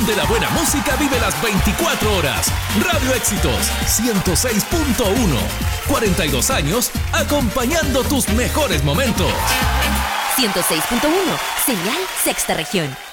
donde la buena música vive las 24 horas. Radio Éxitos 106.1. 42 años acompañando tus mejores momentos. 106.1, señal Sexta Región.